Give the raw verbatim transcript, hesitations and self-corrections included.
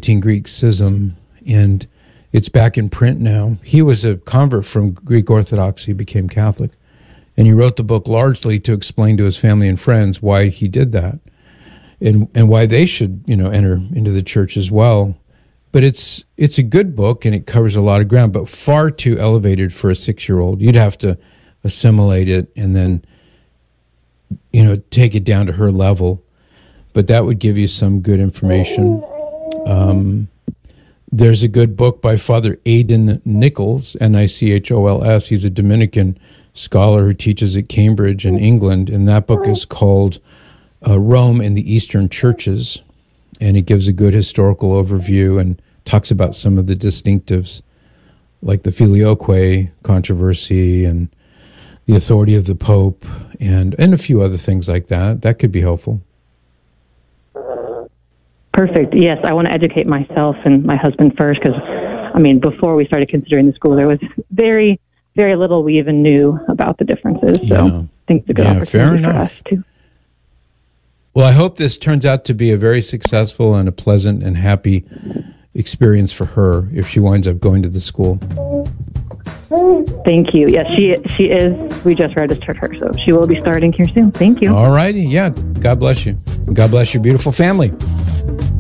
Greek Schism, and it's back in print now. He was a convert from Greek Orthodoxy, became Catholic, and he wrote the book largely to explain to his family and friends why he did that, and and why they should, you know, enter into the church as well. But it's it's a good book, and it covers a lot of ground, but far too elevated for a six-year-old. You'd have to assimilate it and then, you know, take it down to her level. But that would give you some good information. Um, there's a good book by Father Aidan Nichols, N I C H O L S. He's a Dominican scholar who teaches at Cambridge in England, and that book is called uh, Rome and the Eastern Churches, and it gives a good historical overview and talks about some of the distinctives, like the Filioque controversy and the authority of the Pope, and, and a few other things like that. That could be helpful. Perfect. Yes, I want to educate myself and my husband first, because, I mean, before we started considering the school, there was very, very little we even knew about the differences. So Yeah. I think it's a good Yeah, opportunity fair for enough. us too. Well, I hope this turns out to be a very successful and a pleasant and happy experience for her if she winds up going to the school. Thank you. Yes, she she is. We just registered her, so she will be starting here soon. Thank you. All righty. Yeah. God bless you. God bless your beautiful family.